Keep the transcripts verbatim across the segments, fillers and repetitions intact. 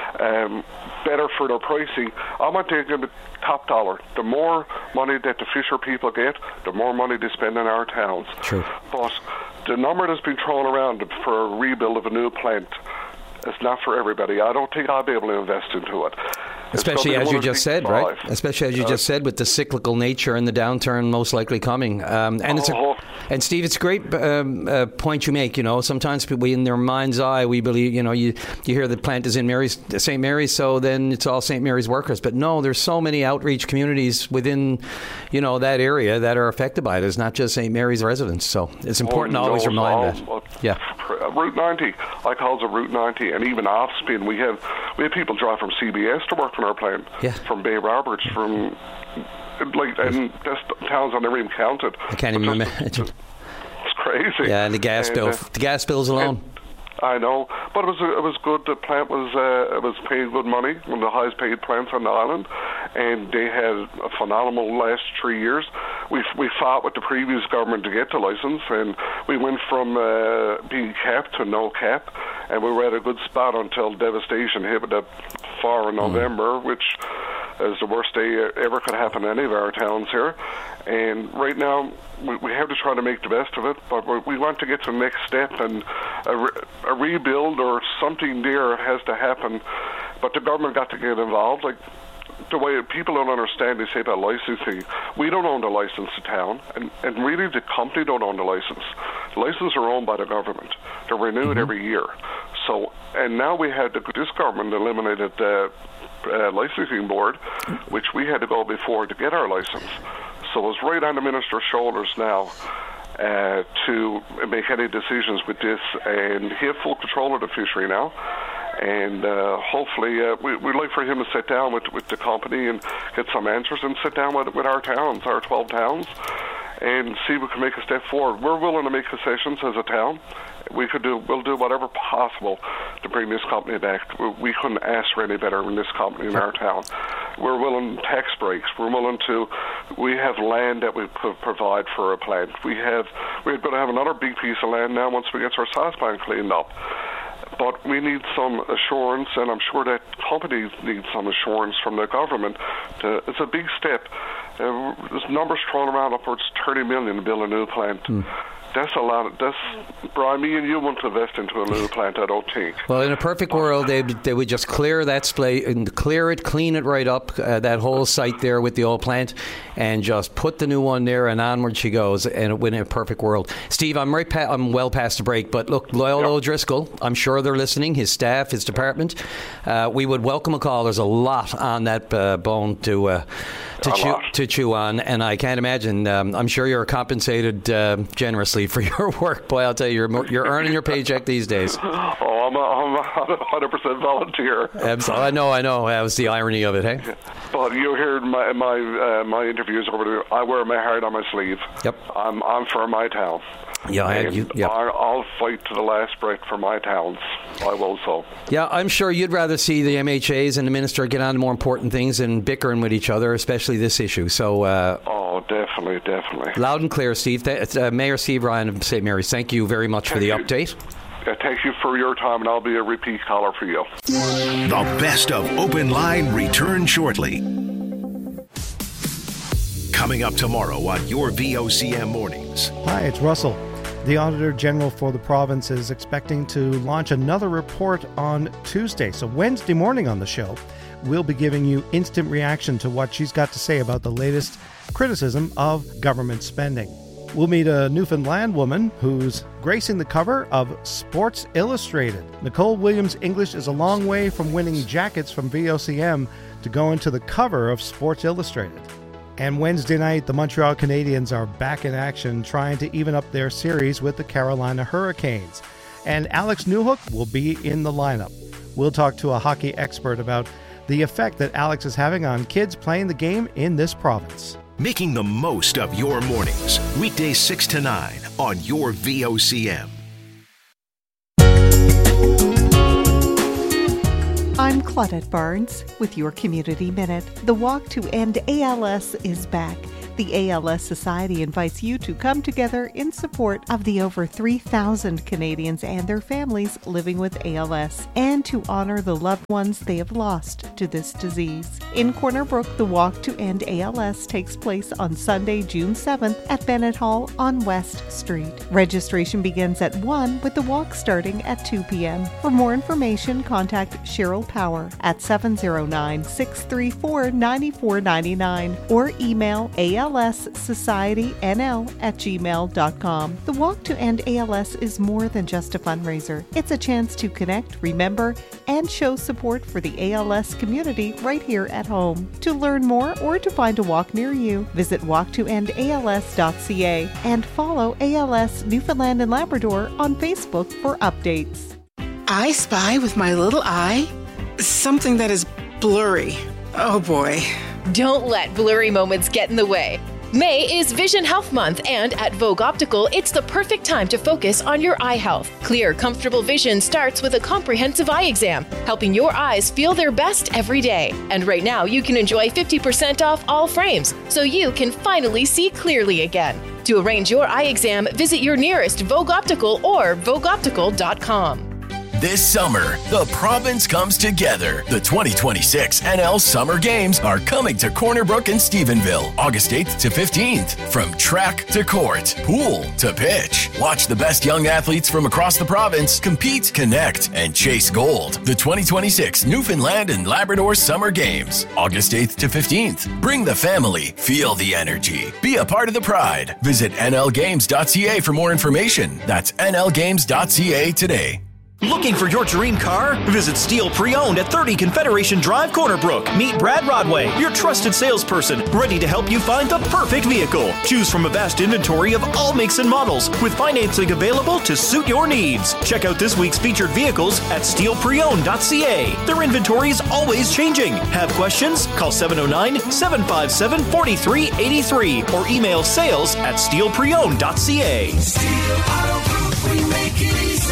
um, better for their pricing. I want to give it top dollar. The more money that the Fisher people get, the more money they spend in our towns. True. But the number that's been thrown around for a rebuild of a new plant is not for everybody. I don't think I'll be able to invest into it. Especially as you just said, right? Especially as you uh, just said, with the cyclical nature and the downturn most likely coming. Um, and it's a, and Steve, it's a great um, uh, point you make. You know, sometimes people, in their mind's eye, we believe, you know, you you hear the plant is in Mary's, Saint Mary's, so then it's all Saint Mary's workers. But no, there's so many outreach communities within, you know, that area that are affected by it. It's not just Saint Mary's residents. So it's important oh, to always no, remind that. Uh, yeah. Route ninety, I call it Route ninety, and even off spin. We have we have people drive from C B S to work on our plant. Yeah. From Bay Roberts, from like, and there's towns I never even counted. I can't even remember. It's crazy. Yeah, and the gas bill, uh, the gas bills alone. I know, but it was it was good. The plant was uh, it was paying good money, one of the highest paid plants on the island, and they had a phenomenal last three years. We we fought with the previous government to get the license, and we went from uh, being capped to no cap, and we were at a good spot until devastation hit that far in November, mm. which is the worst day ever could happen in any of our towns here. And right now, we, we have to try to make the best of it, but we, we want to get to the next step, and a, re, a rebuild or something there has to happen. But the government got to get involved. Like the way people don't understand, they say about licensing. We don't own the license to town, and, and really the company don't own the license. The licenses are owned by the government. They're renewed mm-hmm. every year. So, and now we had the, this government eliminated the uh, licensing board, which we had to go before to get our license. So it's right on the minister's shoulders now uh, to make any decisions with this, and he has full control of the fishery now. And uh, hopefully, uh, we, we'd like for him to sit down with with the company and get some answers, and sit down with with our towns, our twelve towns, and see if we can make a step forward. We're willing to make concessions as a town. We could do, we'll do whatever possible to bring this company back. We couldn't ask for any better in this company in our town. We're willing tax breaks. We're willing to. We have land that we could provide for a plant. We have. We're going to have another big piece of land now once we get our sauce plant cleaned up. But we need some assurance, and I'm sure that companies need some assurance from the government. To, it's a big step. Uh, there's numbers thrown around upwards thirty million to build a new plant. Mm. That's a lot. Of, that's, Brian, me and you want to invest into a new plant, I don't think. Well, in a perfect world, they they would just clear that splay and clear it, clean it right up, uh, that whole site there with the old plant, and just put the new one there, and onward she goes. And in a perfect world, Steve, I'm right. Pa- I'm well past the break, but look, Loyal yep. O'Driscoll, I'm sure they're listening. His staff, his department. Uh, we would welcome a call. There's a lot on that uh, bone to uh, to chew lot. to chew on, and I can't imagine. Um, I'm sure you're compensated uh, generously for your work, boy. I'll tell you, you're you're earning your paycheck these days. Oh, I'm a, I'm a one hundred percent volunteer. Absolutely. I know, I know. That was the irony of it, hey? But you heard my my uh, my interviews over there. I wear my heart on my sleeve. Yep. I'm I'm for my town. Yeah, I, you, yep. I, I'll fight to the last breath for my towns. I will so. Yeah, I'm sure you'd rather see the M H As and the minister get on to more important things than bickering with each other, especially this issue. So. Uh, oh, definitely, definitely. Loud and clear, Steve. Th- uh, Mayor Steve Ryan of Saint Mary's, thank you very much thank for the you. update. Uh, thank you for your time, and I'll be a repeat caller for you. The best of Open Line return shortly. Coming up tomorrow on your V O C M Mornings. Hi, it's Russell. The Auditor General for the province is expecting to launch another report on Tuesday. So Wednesday morning on the show, we'll be giving you instant reaction to what she's got to say about the latest criticism of government spending. We'll meet a Newfoundland woman who's gracing the cover of Sports Illustrated. Nicole Williams English is a long way from winning jackets from V O C M to go into the cover of Sports Illustrated. And Wednesday night, the Montreal Canadiens are back in action, trying to even up their series with the Carolina Hurricanes. And Alex Newhook will be in the lineup. We'll talk to a hockey expert about the effect that Alex is having on kids playing the game in this province. Making the most of your mornings, weekdays six to nine on your V O C M. I'm Claudette Barnes with your Community Minute. The Walk to End A L S is back. The A L S Society invites you to come together in support of the over three thousand Canadians and their families living with A L S, and to honor the loved ones they have lost to this disease. In Corner Brook, the Walk to End A L S takes place on Sunday, June seventh at Bennett Hall on West Street. Registration begins at one, with the walk starting at two p.m. For more information, contact Cheryl Power at seven zero nine, six three four, nine four nine nine or email A L S Society N L at gmail dot com. The Walk to End A L S is more than just a fundraiser. It's a chance to connect, remember, and show support for the A L S community right here at home. To learn more or to find a walk near you, visit walk to end A L S dot c a and follow A L S Newfoundland and Labrador on Facebook for updates. I spy with my little eye something that is blurry. Oh boy. Don't let blurry moments get in the way. May is Vision Health Month, and at Vogue Optical, it's the perfect time to focus on your eye health. Clear, comfortable vision starts with a comprehensive eye exam, helping your eyes feel their best every day. And right now, you can enjoy fifty percent off all frames, so you can finally see clearly again. To arrange your eye exam, visit your nearest Vogue Optical or vogue optical dot com. This summer, the province comes together. The twenty twenty-six N L Summer Games are coming to Corner Brook and Stephenville, August eighth to fifteenth. From track to court, pool to pitch. Watch the best young athletes from across the province compete, connect, and chase gold. The twenty twenty-six Newfoundland and Labrador Summer Games, August eighth to fifteenth. Bring the family, feel the energy. Be a part of the pride. Visit N L games dot c a for more information. That's N L games dot c a today. Looking for your dream car? Visit Steel Pre-Owned at thirty Confederation Drive, Corner Brook. Meet Brad Rodway, your trusted salesperson, ready to help you find the perfect vehicle. Choose from a vast inventory of all makes and models, with financing available to suit your needs. Check out this week's featured vehicles at steel pre owned dot c a. Their inventory is always changing. Have questions? Call seven oh nine, seven five seven, four three eight three or email sales at steel pre owned dot c a. Steel Auto Group, we make it easy.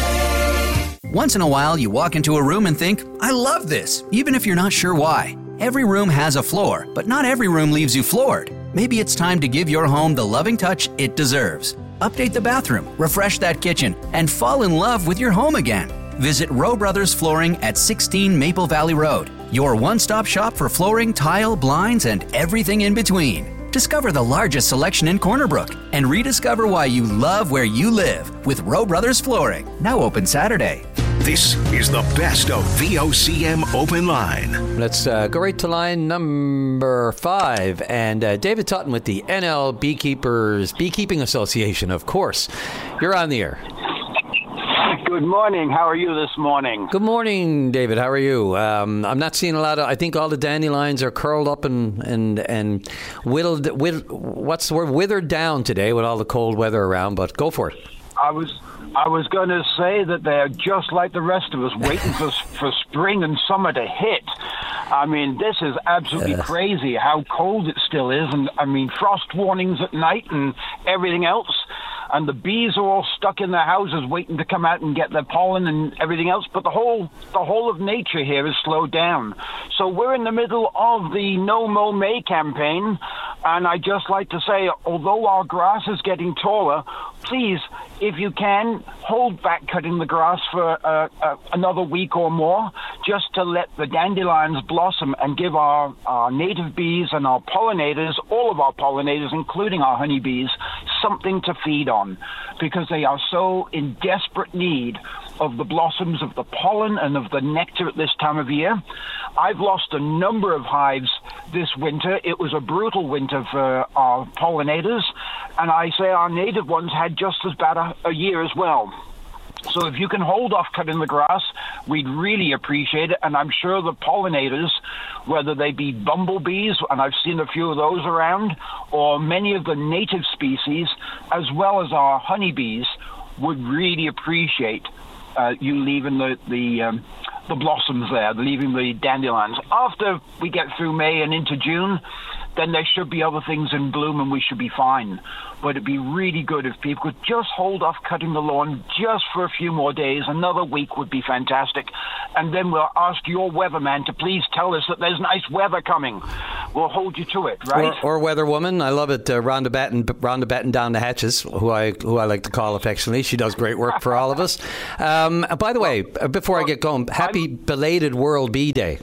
Once in a while, you walk into a room and think, I love this, even if you're not sure why. Every room has a floor, but not every room leaves you floored. Maybe it's time to give your home the loving touch it deserves. Update the bathroom, refresh that kitchen, and fall in love with your home again. Visit Rowe Brothers Flooring at sixteen Maple Valley Road, your one-stop shop for flooring, tile, blinds, and everything in between. Discover the largest selection in Corner Brook and rediscover why you love where you live with Rowe Brothers Flooring. Now open Saturday. This is the best of V O C M Open Line. Let's uh, go right to line number five. And uh, David Tutton with the N L Beekeepers Beekeeping Association, of course. You're on the air. Good morning. How are you this morning? Good morning, David. How are you? Um, I'm not seeing a lot of. I think all the dandelions are curled up and and and whittled. Whittled what's the word? Withered down today with all the cold weather around. But go for it. I was I was going to say that they're just like the rest of us, waiting for for spring and summer to hit. I mean, this is absolutely uh. crazy how cold it still is, and I mean, frost warnings at night and everything else. And the bees are all stuck in their houses waiting to come out and get their pollen and everything else. But the whole the whole of nature here is slowed down. So we're in the middle of the No Mow May campaign. And I'd just like to say, although our grass is getting taller, please, if you can, hold back cutting the grass for uh, uh, another week or more, just to let the dandelions blossom and give our, our native bees and our pollinators, all of our pollinators, including our honeybees, something to feed on, because they are so in desperate need of the blossoms, of the pollen, and of the nectar at this time of year. I've lost a number of hives this winter. It was a brutal winter for our pollinators, and I say our native ones had just as bad a, a year as well. So if you can hold off cutting the grass, we'd really appreciate it. And I'm sure the pollinators, whether they be bumblebees, and I've seen a few of those around, or many of the native species, as well as our honeybees, would really appreciate uh, you leaving the the, um, the blossoms there, leaving the dandelions. After we get through May and into June, then there should be other things in bloom and we should be fine. But it'd be really good if people could just hold off cutting the lawn just for a few more days. Another week would be fantastic. And then we'll ask your weatherman to please tell us that there's nice weather coming. will hold you to it, right? Or, or Weather Woman. I love it. Uh, Rhonda Batten, Rhonda Batten down the hatches, who I who I like to call affectionately. She does great work for all of us. Um, by the way, before I get going, happy I'm, belated World Bee Day.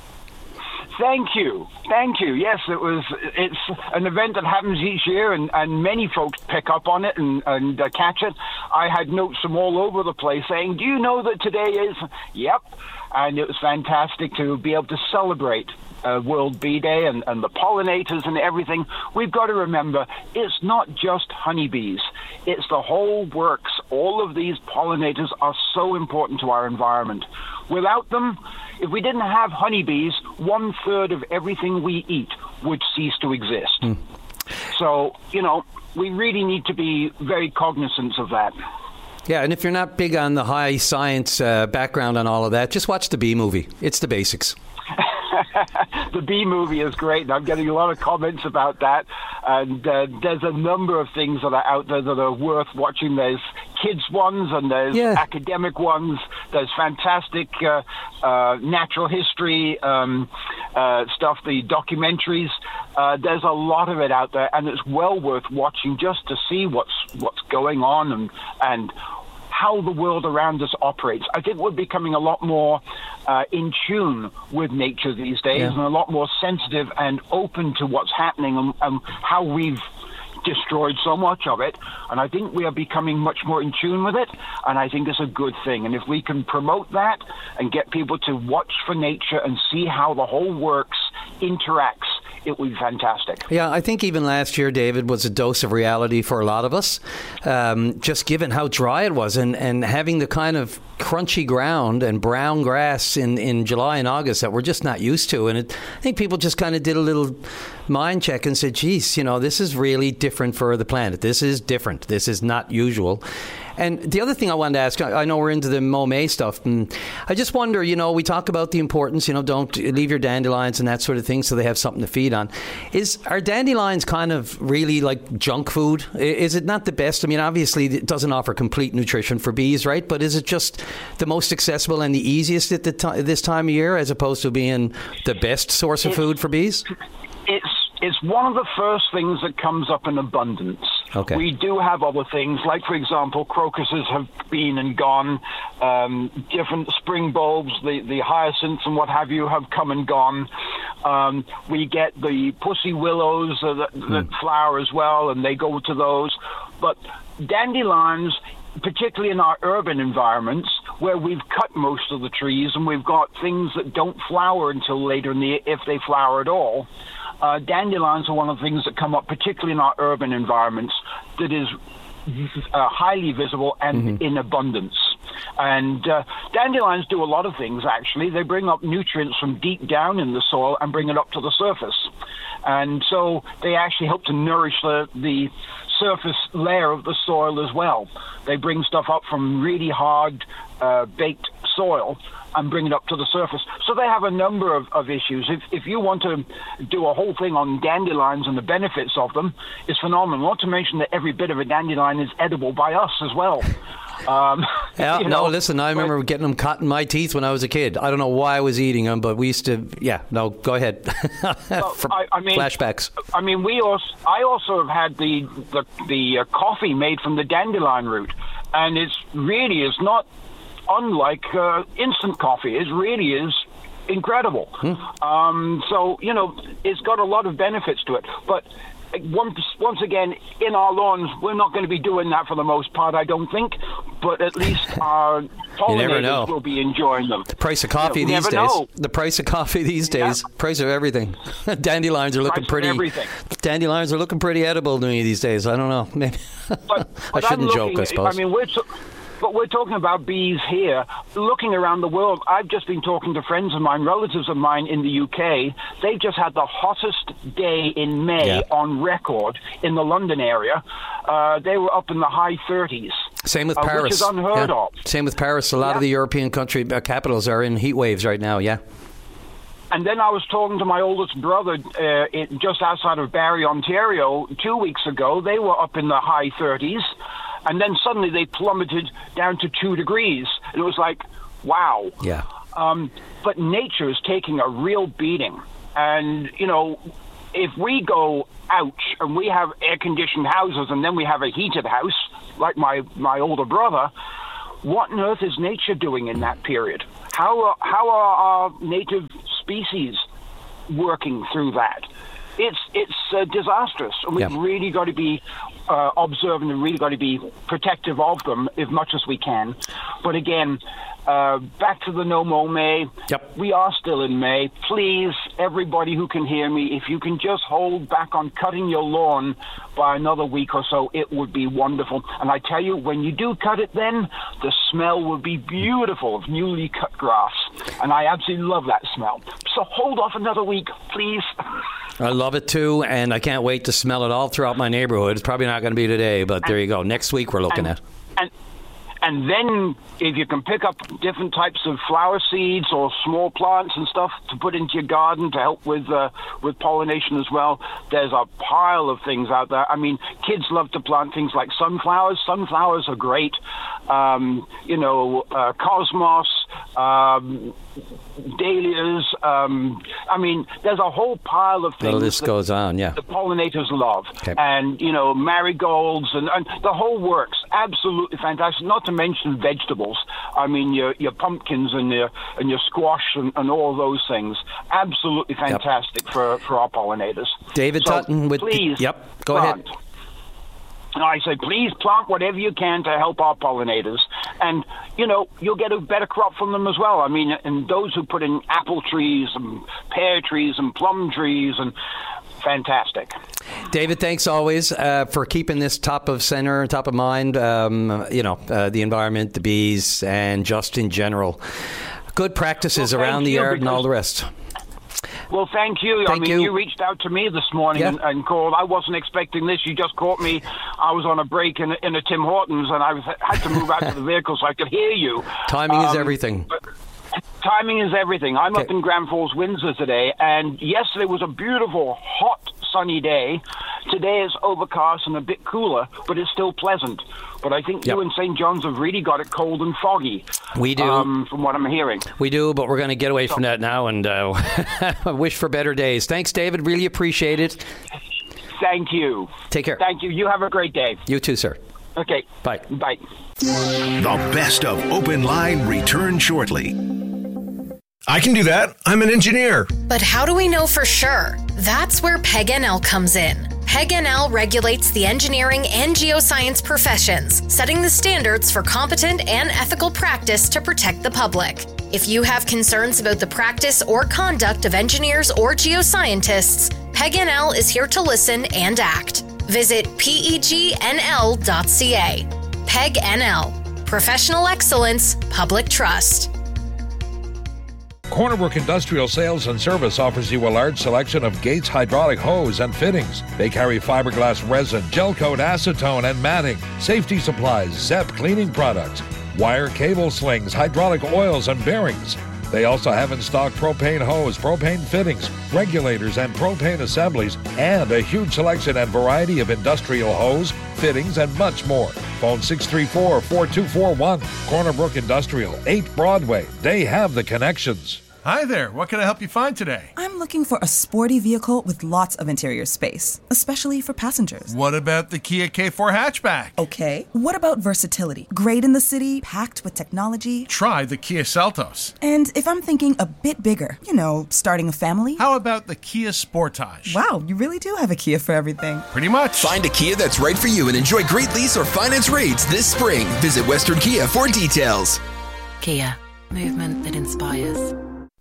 Thank you. Thank you. Yes, it was. It's an event that happens each year, and, and many folks pick up on it and, and uh, catch it. I had notes from all over the place saying, do you know that today is? Yep. And it was fantastic to be able to celebrate uh, World Bee Day and, and the pollinators and everything. We've got to remember, it's not just honeybees. It's the whole works. All of these pollinators are so important to our environment. Without them, if we didn't have honeybees, one third of everything we eat would cease to exist. Mm. So, you know, we really need to be very cognizant of that. Yeah, and if you're not big on the high science uh, background on all of that, just watch the Bee Movie. It's the basics. The Bee Movie is great, and I'm getting a lot of comments about that. And uh, there's a number of things that are out there that are worth watching. There's kids ones, and there's yeah. academic ones. There's fantastic uh, uh, natural history um, uh, stuff, the documentaries. Uh, there's a lot of it out there, and it's well worth watching just to see what's what's going on and and how the world around us operates. I think we're becoming a lot more uh, in tune with nature these days, yeah. and a lot more sensitive and open to what's happening and, and how we've destroyed so much of it. And I think we are becoming much more in tune with it, and I think it's a good thing. And if we can promote that and get people to watch for nature and see how the whole works interacts, it would be fantastic. Yeah, I think even last year, David, was a dose of reality for a lot of us, um, just given how dry it was and, and having the kind of crunchy ground and brown grass in, in July and August that we're just not used to. And it, I think people just kind of did a little mind check and said, geez, you know, this is really different for the planet. This is different. This is not usual. And the other thing I wanted to ask, I know we're into the Monet stuff, and I just wonder, you know, we talk about the importance, you know, don't leave your dandelions and that sort of thing so they have something to feed on. Is Are dandelions kind of really like junk food? Is it not the best? I mean, obviously it doesn't offer complete nutrition for bees, right? But is it just the most accessible and the easiest at the t- this time of year as opposed to being the best source of food for bees? It's It's one of the first things that comes up in abundance. Okay. We do have other things, like, for example, crocuses have been and gone. Um, different spring bulbs, the, the hyacinths and what have you, have come and gone. Um, we get the pussy willows uh, that, mm. that flower as well, and they go to those. But dandelions, particularly in our urban environments, where we've cut most of the trees and we've got things that don't flower until later in the year, if they flower at all, Uh, dandelions are one of the things that come up, particularly in our urban environments, that is uh, highly visible and mm-hmm. in abundance. And uh, dandelions do a lot of things, actually. They bring up nutrients from deep down in the soil and bring it up to the surface. And so they actually help to nourish the, the surface layer of the soil as well. They bring stuff up from really hard, uh, baked soil and bring it up to the surface. So they have a number of, of issues. If if you want to do a whole thing on dandelions and the benefits of them, it's phenomenal. Not to mention that every bit of a dandelion is edible by us as well. Um, yeah, you no, know, listen, I remember but, getting them caught in my teeth when I was a kid. I don't know why I was eating them, but we used to, yeah, no, go ahead. well, I, I mean, flashbacks. I mean, we also, I also have had the, the, the uh, coffee made from the dandelion root, and it's really is not unlike uh, instant coffee. It really is incredible. Hmm. Um, so, you know, it's got a lot of benefits to it. But once, once again, in our lawns, we're not going to be doing that for the most part, I don't think. But at least our pollinators will be enjoying them. The price of coffee you know, these days. Know. The price of coffee these days. Yeah. Price of everything. Dandelions are looking pretty. Dandelions are looking pretty edible to me these days. I don't know. Maybe but, I shouldn't looking, joke, I suppose. I mean, we're. So, But we're talking about bees here. Looking around the world, I've just been talking to friends of mine, relatives of mine in the U K. They've just had the hottest day in May yeah. on record in the London area. Uh, they were up in the high thirties. Same with uh, Paris. Which is unheard yeah. of. Same with Paris. A lot yeah. of the European country uh, capitals are in heat waves right now, yeah. And then I was talking to my oldest brother uh, it, just outside of Barrie, Ontario, two weeks ago. They were up in the high thirties. And then suddenly they plummeted down to two degrees. And it was like, wow. Yeah. Um, but nature is taking a real beating. And, you know, if we go out and we have air-conditioned houses and then we have a heated house, like my, my older brother, what on earth is nature doing in that period? How are, how are our native species working through that? It's it's uh, disastrous, and we've yeah. really got to be uh, observant and really got to be protective of them as much as we can. But again, uh, back to the no more May. Yep. We are still in May. Please, everybody who can hear me, if you can just hold back on cutting your lawn by another week or so, it would be wonderful. And I tell you, when you do cut it then, the smell will be beautiful of newly cut grass. And I absolutely love that smell. So hold off another week, please. I love it too, and I can't wait to smell it all throughout my neighborhood. It's probably not going to be today, but and, there you go. Next week we're looking and, at. And, and then if you can pick up different types of flower seeds or small plants and stuff to put into your garden to help with uh, with pollination as well, there's a pile of things out there. I mean, kids love to plant things like sunflowers. Sunflowers are great. Um, you know, uh, cosmos, um, dahlias. Um, I mean, there's a whole pile of things. The list goes on, yeah. The pollinators love. Okay. And, you know, marigolds and, and the whole works. Absolutely fantastic. Not to mention vegetables. I mean, your your pumpkins and your and your squash and, and all those things. Absolutely fantastic yep. for, for our pollinators. David so Tutton with please the, Yep, go plant. ahead. And I say, please plant whatever you can to help our pollinators. And, you know, you'll get a better crop from them as well. I mean, and those who put in apple trees and pear trees and plum trees and fantastic. David, thanks always uh, for keeping this top of center, top of mind, um, you know, uh, the environment, the bees, and just in general. Good practices well, around the yard and all the rest. Well, thank you. Thank I mean, you. you reached out to me this morning yeah. and, and called. I wasn't expecting this. You just caught me. I was on a break in, in a Tim Hortons, and I was, had to move out to the vehicle so I could hear you. Timing um, is everything. Timing is everything. I'm okay. up in Grand Falls, Windsor today, and yesterday was a beautiful, hot, sunny day. Today is overcast and a bit cooler, but it's still pleasant. But I think yep. you and Saint John's have really got it cold and foggy. We do. Um, from what I'm hearing. We do, but we're going to get away so, from that now and uh, wish for better days. Thanks, David. Really appreciate it. Thank you. Take care. Thank you. You have a great day. You too, sir. Okay. Bye. Bye. The best of Open Line return shortly. I can do that. I'm an engineer. But how do we know for sure? That's where P E G N L comes in. P E G N L regulates the engineering and geoscience professions, setting the standards for competent and ethical practice to protect the public. If you have concerns about the practice or conduct of engineers or geoscientists, P E G N L is here to listen and act. Visit P E G N L dot C A. P E G N L. Professional excellence, public trust. Cornerbrook Industrial Sales and Service offers you a large selection of Gates hydraulic hose and fittings. They carry fiberglass resin, gel coat acetone and matting, safety supplies, Zep cleaning products, wire cable slings, hydraulic oils and bearings. They also have in stock propane hose, propane fittings, regulators and propane assemblies, and a huge selection and variety of industrial hose, fittings, and much more. Phone six three four, four two four one. Cornerbrook Industrial, eight Broadway. They have the connections. Hi there. What can I help you find today? I'm looking for a sporty vehicle with lots of interior space, especially for passengers. What about the Kia K four hatchback? Okay. What about versatility? Great in the city, packed with technology. Try the Kia Seltos. And if I'm thinking a bit bigger, you know, starting a family? How about the Kia Sportage? Wow, you really do have a Kia for everything. Pretty much. Find a Kia that's right for you and enjoy great lease or finance rates this spring. Visit Western Kia for details. Kia. Movement that inspires.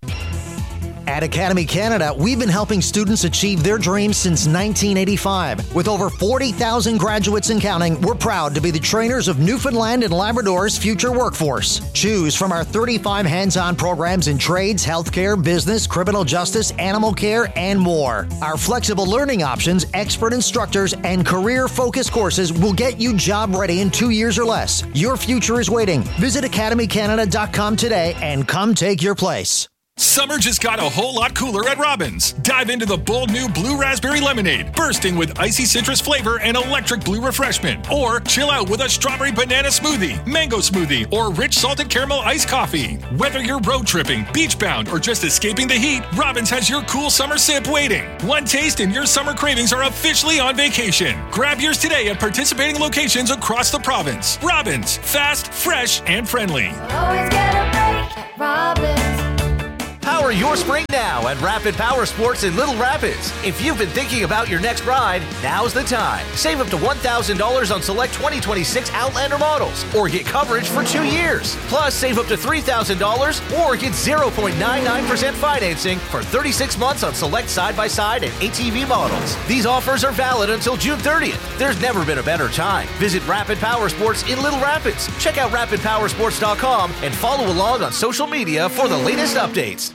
At Academy Canada, we've been helping students achieve their dreams since nineteen eighty-five. With over forty thousand graduates and counting, we're proud to be the trainers of Newfoundland and Labrador's future workforce. Choose from our thirty-five hands-on programs in trades, healthcare, business, criminal justice, animal care, and more. Our flexible learning options, expert instructors, and career-focused courses will get you job ready in two years or less. Your future is waiting. Visit academy canada dot com today and come take your place. Summer just got a whole lot cooler at Robbins. Dive into the bold new Blue Raspberry Lemonade, bursting with icy citrus flavor and electric blue refreshment. Or chill out with a strawberry banana smoothie, mango smoothie, or rich salted caramel iced coffee. Whether you're road tripping, beach bound, or just escaping the heat, Robbins has your cool summer sip waiting. One taste and your summer cravings are officially on vacation. Grab yours today at participating locations across the province. Robbins, fast, fresh, and friendly. Always get a break at Robbins. Power your spring now at Rapid Power Sports in Little Rapids. If you've been thinking about your next ride, now's the time. Save up to one thousand dollars on select twenty twenty-six Outlander models or get coverage for two years. Plus, save up to three thousand dollars or get zero point nine nine percent financing for thirty-six months on select side-by-side and A T V models. These offers are valid until June thirtieth. There's never been a better time. Visit Rapid Power Sports in Little Rapids. Check out rapid power sports dot com and follow along on social media for the latest updates.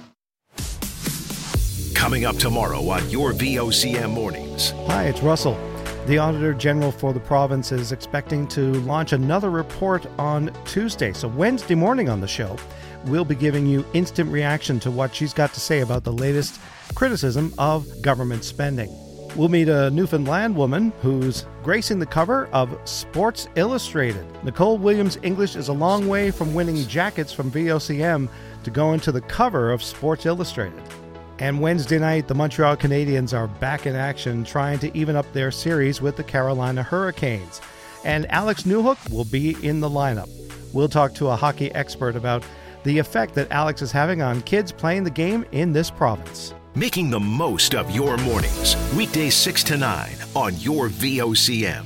Coming up tomorrow on your V O C M Mornings. Hi, it's Russell. The Auditor General for the province is expecting to launch another report on Tuesday. So Wednesday morning on the show, we'll be giving you instant reaction to what she's got to say about the latest criticism of government spending. We'll meet a Newfoundland woman who's gracing the cover of Sports Illustrated. Nicole Williams English is a long way from winning jackets from V O C M to go into the cover of Sports Illustrated. And Wednesday night, the Montreal Canadiens are back in action, trying to even up their series with the Carolina Hurricanes. And Alex Newhook will be in the lineup. We'll talk to a hockey expert about the effect that Alex is having on kids playing the game in this province. Making the most of your mornings. Weekdays six to nine on your V O C M.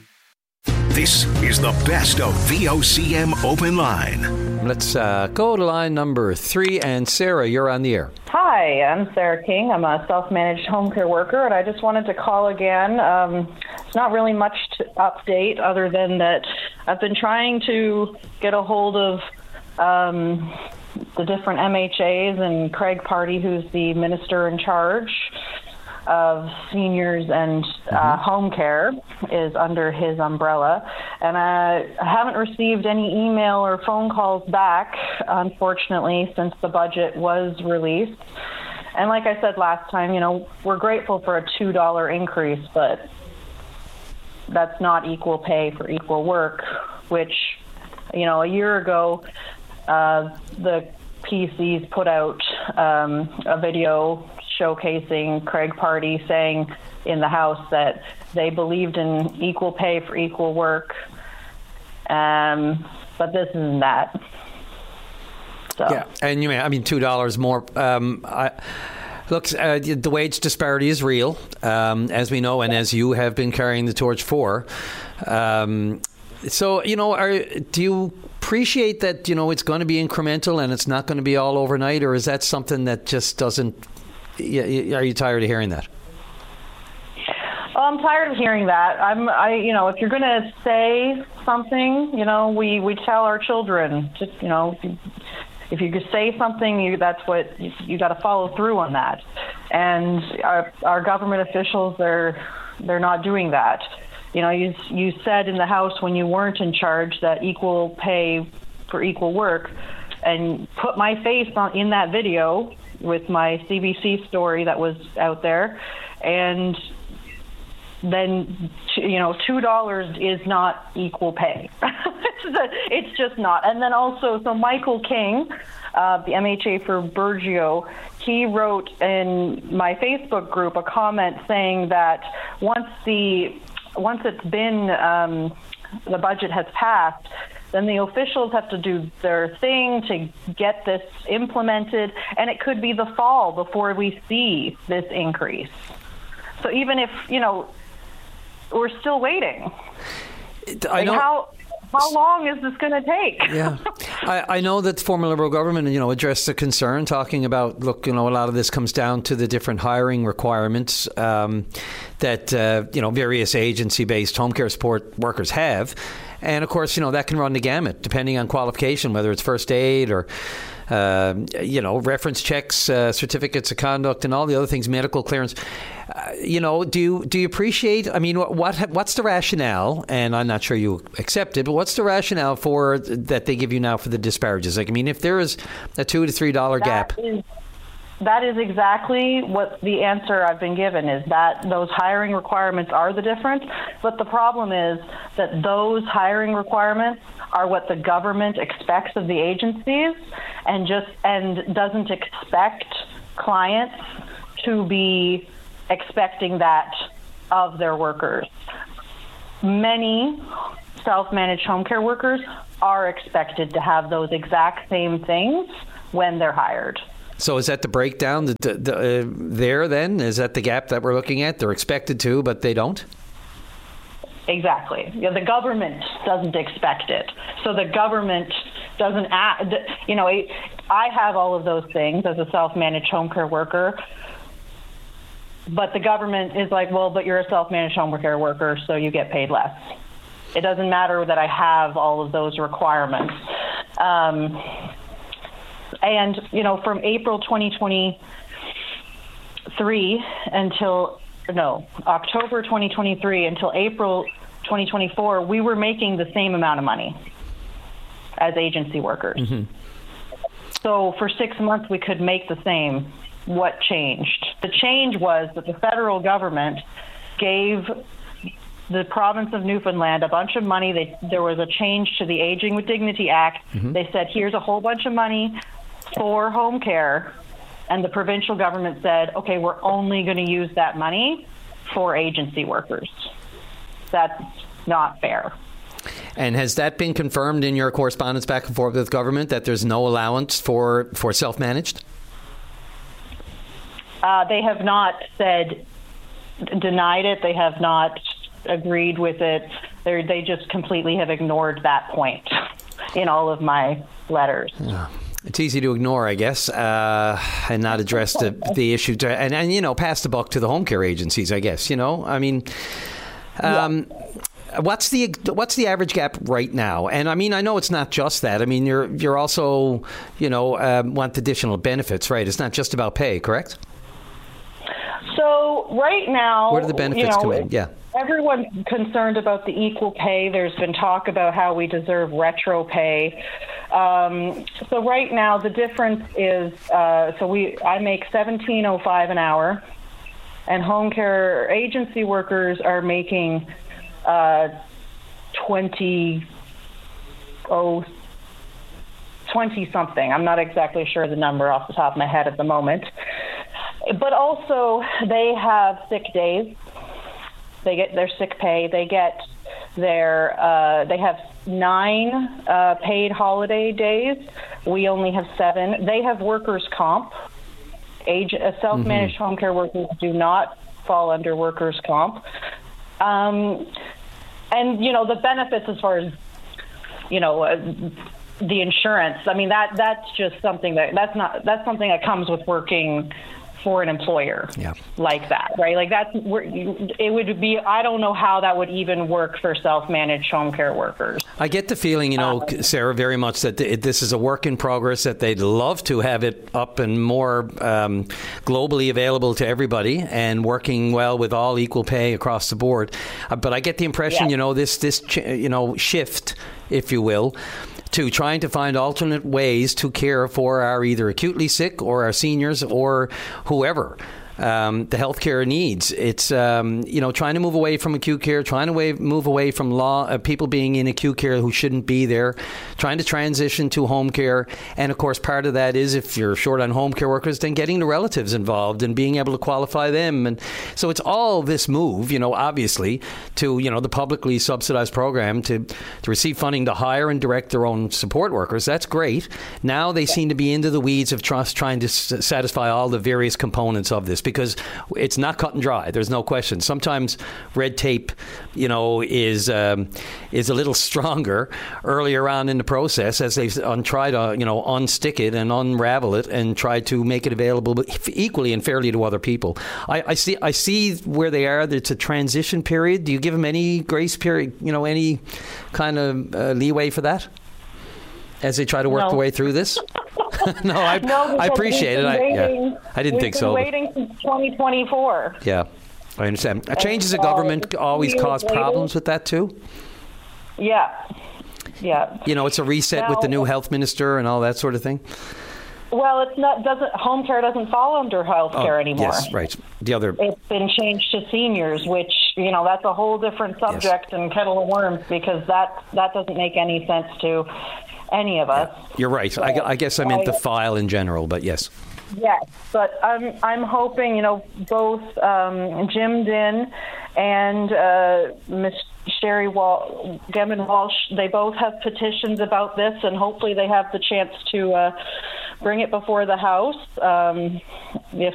This is the best of V O C M Open Line. Let's uh, go to line number three. And Sarah, you're on the air. Hi, I'm Sarah King. I'm a self-managed home care worker, and I just wanted to call again. Um, it's not really much to update other than that I've been trying to get a hold of um, the different M H As, and Craig Party, who's the minister in charge of seniors and uh, home care, is under his umbrella. And I haven't received any email or phone calls back, unfortunately, since the budget was released. And like I said last time, you know, we're grateful for a two dollar increase, but that's not equal pay for equal work, which, you know, a year ago, uh, the P Cs put out um, a video showcasing Craig Party saying in the House that they believed in equal pay for equal work, um, but this isn't that. So. Yeah, and you may, I mean, two dollars more. Um, I, look, uh, the wage disparity is real, um, as we know, and as you have been carrying the torch for. Um, so, you know, are, do you appreciate that, you know, it's going to be incremental and it's not going to be all overnight, or is that something that just doesn't... Are you tired of hearing that? Well, I'm tired of hearing that. I'm, I, you know, if you're going to say something, you know, we, we tell our children, just, you know, if you could say something, you, that's what you, you got to follow through on that. And our, our government officials, they're they're not doing that. You know, you you said in the House when you weren't in charge that equal pay for equal work, and put my face on in that video with my C B C story that was out there, and then, you know, two dollars is not equal pay. It's just not. And then also, so Michael King, uh, the M H A for Burgeo, he wrote in my Facebook group a comment saying that once the once it's been um, the budget has passed, then the officials have to do their thing to get this implemented, and it could be the fall before we see this increase. So even if, you know, we're still waiting. I know. Like how how long is this going to take? Yeah, I, I know that the former Liberal government, you know, addressed the concern, talking about, look, you know, a lot of this comes down to the different hiring requirements um, that uh, you know, various agency-based home care support workers have. And, of course, you know, that can run the gamut, depending on qualification, whether it's first aid or, uh, you know, reference checks, uh, certificates of conduct, and all the other things, medical clearance. Uh, you know, do you, do you appreciate, I mean, what, what what's the rationale, and I'm not sure you accept it, but what's the rationale for that they give you now for the disparages? Like, I mean, if there is a two to three dollar gap. Is, that is exactly what the answer I've been given, is that those hiring requirements are the difference. But the problem is that those hiring requirements are what the government expects of the agencies, and just and doesn't expect clients to be expecting that of their workers. Many self-managed home care workers are expected to have those exact same things when they're hired. So is that the breakdown the, the, the, uh, there then? Is that the gap that we're looking at? They're expected to, but they don't? Exactly. Yeah, the government doesn't expect it. So the government doesn't add, you know, I have all of those things as a self-managed home care worker, but the government is like, well, but you're a self-managed home care worker, so you get paid less. It doesn't matter that I have all of those requirements. Um, and, you know, from April twenty twenty-three until, no, October twenty twenty-three until April twenty twenty-four, we were making the same amount of money as agency workers. Mm-hmm. So for six months, we could make the same. What changed? The change was that the federal government gave the province of Newfoundland a bunch of money. They, there was a change to the Aging with Dignity Act. Mm-hmm. They said, here's a whole bunch of money for home care. And the provincial government said, okay, we're only going to use that money for agency workers. That's not fair. And has that been confirmed in your correspondence back and forth with government, that there's no allowance for, for self-managed? Uh, they have not said, denied it. They have not agreed with it. They're, they just completely have ignored that point in all of my letters. Yeah. It's easy to ignore, I guess, uh, and not address the, the issue. To, and, and, you know, pass the buck to the home care agencies, I guess, you know. I mean, um, yeah. what's the what's the average gap right now? And, I mean, I know it's not just that. I mean, you're you're also, you know, um, want additional benefits, right? It's not just about pay, correct? So right now, what are the benefits you know, to it? Yeah. Everyone's concerned about the equal pay. There's been talk about how we deserve retro pay. Um, so right now, the difference is, uh, so we I make seventeen oh five an hour, and home care agency workers are making uh, twenty oh twenty something. I'm not exactly sure the number off the top of my head at the moment. But also, they have sick days. They get their sick pay. They get their, uh, they have nine uh, paid holiday days. We only have seven. They have workers' comp. Age, uh, self-managed mm-hmm. home care workers do not fall under workers' comp. Um, and, you know, the benefits as far as, you know, uh, the insurance, I mean, that that's just something that, that's not, that's something that comes with working for an employer yeah. like that, right? Like that's, it would be, I don't know how that would even work for self-managed home care workers. I get the feeling, you know, um, Sarah, very much that this is a work in progress, that they'd love to have it up and more um, globally available to everybody and working well with all equal pay across the board. Uh, but I get the impression, yeah. you know, this, this, you know, shift, if you will, to trying to find alternate ways to care for our either acutely sick or our seniors or whoever um, the healthcare needs. It's, um, you know, trying to move away from acute care, trying to way, move away from law, uh, people being in acute care who shouldn't be there, trying to transition to home care. And, of course, part of that is if you're short on home care workers, then getting the relatives involved and being able to qualify them. And so it's all this move, you know, obviously, to, you know, the publicly subsidized program to, to receive funding to hire and direct their own support workers. That's great. Now they seem to be into the weeds of trust, trying to s- satisfy all the various components of this. because it's not cut and dry. There's no question. Sometimes red tape, you know, is um, is a little stronger earlier on in the process as they un- try to, you know, unstick it and unravel it and try to make it available equally and fairly to other people. I, I see. I see where they are. It's a transition period. Do you give them any grace period? You know, any kind of uh, leeway for that as they try to work No. their way through this? no, I, No, I because appreciate it. we've I, been yeah, waiting- I didn't we've think been so. but- waiting since twenty twenty-four. Yeah, I understand. Uh, Changes of uh, government always years cause later- problems with that too. Yeah, yeah. You know, it's a reset with the new health minister and all that sort of thing. Well, it's not. Doesn't home care doesn't fall under health care Oh, anymore? Yes, right. The other. It's been changed to seniors, which, you know, that's a whole different subject and kettle of worms, because that that doesn't make any sense to any of us. You're right. I, I guess I meant the file in general, but yes. Yes, but I'm I'm hoping, you know, both um, Jim Dinn and uh, Miss Sherry Wal- Gemmin Walsh, they both have petitions about this, and hopefully they have the chance to uh, bring it before the House. Um, if